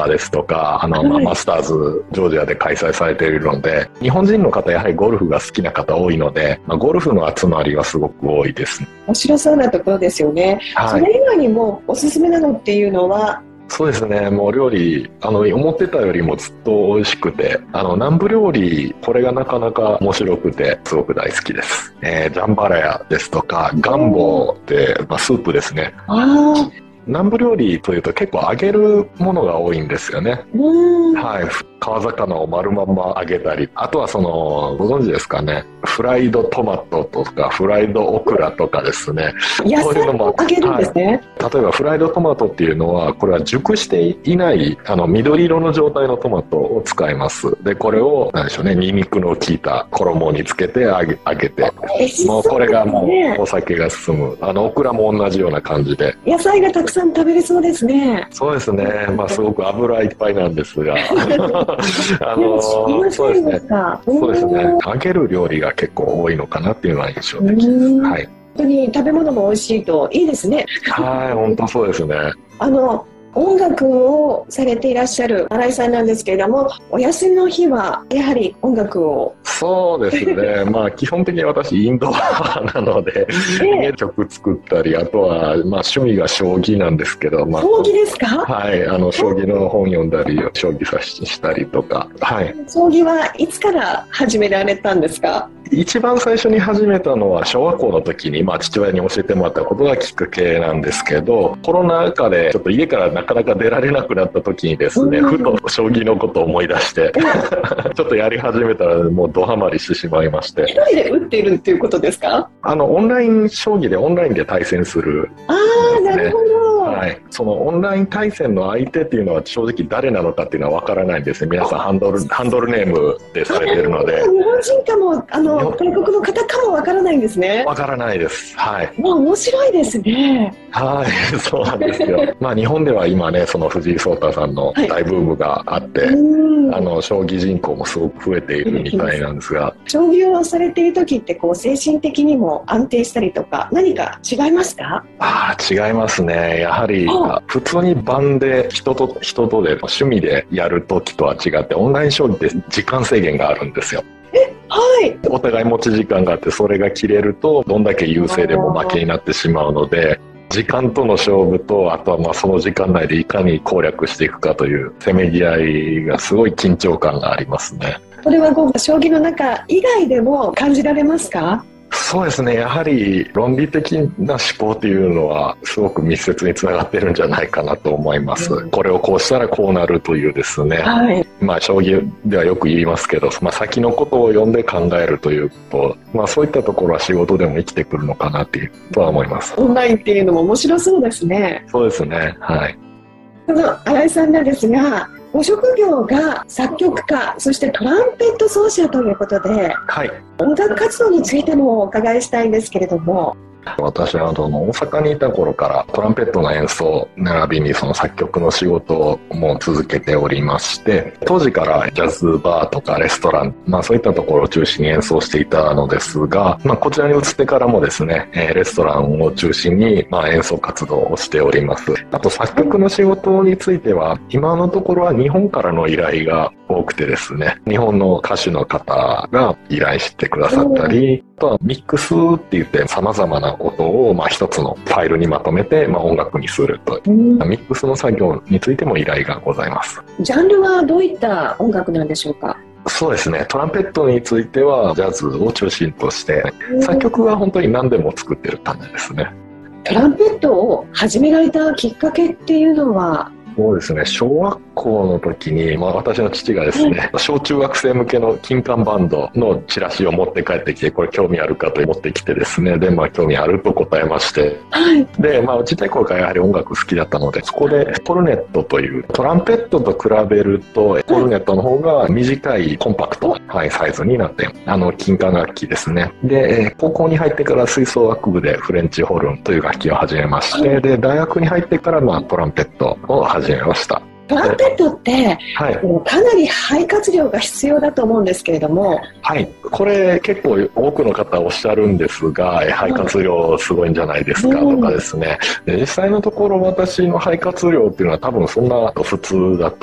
ーですとか、 はい、 マスターズ、ジョージアで開催されているので、日本人の方、やはりゴルフが好きな方多いので、ゴルフの集まりはすごく多いですね。 面白そうなところですよね。そはい。 れ以外にもおすすめなのっていうのは？ そうですね。もう料理、思ってたよりもずっと美味しくて、南部料理、これがなかなか面白くて、すごく大好きです。ジャンバラヤですとか、ガンおー、 ボって、スープですね。 ああ、 南部料理というと結構揚げるものが多いんですよね。 うーん。 はい。川魚を丸まんま揚げたり、あとはご存知ですかね。フライドトマトとか、フライドオクラとかですね。 野菜そういうのも、 を揚げるんはい。 ですね。 例えばフライドトマトっていうのは、これは熟していない、緑色の状態のトマトを使います。で、これを、なんでしょうね、ニンニクの効いた衣につけて揚げて、 美味しもうこれそうですがもうおね。 酒が進む。オクラも同じような感じで。 野菜がたくさん食べれそうですね。 そうですね。すごく油いっぱいなんですが。 でも知りませんそうですね。 でした。 そうですね。揚げる料理が結構多いのかなっていうのは印象う的です。 ん。本はい。 当に食べ物も美味しいといいですね。 はい、本当そうですね。 あの、音楽をされていらっしゃる新井さんなんですけれども、お休みの日はやはり音楽を。 そうですね。基本的に私、インドアなので、家で、 で曲作ったり、あとは、趣味が将棋なんですけど、 将棋ですか？ はい、将棋の本読んだり、将棋したりとか、はい。 将棋はいつから始められたんですか？ 一番最初に始めたのは小学校の時に、父親に教えてもらったことがきっかけなんですけど、コロナ禍でちょっと家からなかなか出られなくなった時にですね、ふと将棋のことを思い出して、ちょっとやり始めたらもうドハマりしてしまいまして。 一人で打っているっていうことですか？ オンライン将棋でオンラインで対戦するああ、 ですね。 なるほど。 はい。そのオンライン対戦の相手っていうのは正直誰なのかっていうのはわからないんですね。皆さんハンドルネームでされてるので。 日本人かも、外国の方かもわからないんですね。 わからないです。はい。 面白いですね。 はい、そうなんですよ。日本では今ね、その藤井聡太さんのはい。 大ブームがあって、将棋人口もすごく増えているみたいなんですが。 将棋をされている時って精神的にも安定したりとか何か違いますか？ 違いますね。やはり普通に盤で人とで趣味でやる時とは違って、オンライン将棋って時間制限があるんですよ。 はい。 お互い持ち時間があって、それが切れるとどんだけ優勢でも負けになってしまうので、時間との勝負と、あとはその時間内でいかに攻略していくかというせめぎ合いがすごい緊張感がありますね。 これは将棋の中以外でも感じられますか？ そうですね。やはり論理的な思考っていうのはすごく密接につながってるんじゃないかなと思います。これをこうしたらこうなるというですね。 はい。 将棋ではよく言いますけど、先のことを読んで考えるということ、そういったところは仕事でも生きてくるのかなっていうとは思います。 オンラインっていうのも面白そうですね。 そうですね。はい。 その新井さんなんですが、ご職業が作曲家、そしてトランペット奏者ということで、 はい。 音楽活動についてもお伺いしたいんですけれども。 私は大阪にいた頃からトランペットの演奏並びにその作曲の仕事をもう続けておりまして、当時からジャズバーとかレストラン、そういったところを中心に演奏していたのですが、こちらに移ってからもですね、レストランを中心に演奏活動をしております。あと作曲の仕事については今のところは日本からの依頼が多くてですね、日本の歌手の方が依頼してくださったり、あとはミックスって言って様々な音を一つのファイルにまとめて音楽にすると、ミックスの作業についても依頼がございます。 ジャンルはどういった音楽なんでしょうか？ そうですね。トランペットについてはジャズを中心として、作曲は本当に何でも作ってる感じですね。 トランペットを始められたきっかけっていうのは？ そうですね。小学校の時に、私の父がですね、小中学生向けの金管バンドのチラシを持って帰ってきて、これ興味あるかと持ってきてですね、で、興味あると答えまして、 はい。 で、ちっちゃい頃からやはり音楽好きだったので、そこでコルネットという、トランペットと比べると、コルネットの方が短いコンパクトなサイズになって、金管楽器ですね。で、高校に入ってから吹奏楽部でフレンチホルンという楽器を始めまして、で、大学に入ってからトランペットを始めました。 トランペットって、 はい、 かなり肺活量が必要だと思うんですけれども。 はい、これ結構多くの方おっしゃるんですが、肺活量すごいんじゃないですかとかですね。で、実際のところ私の肺活量っていうのは多分そんな普通だと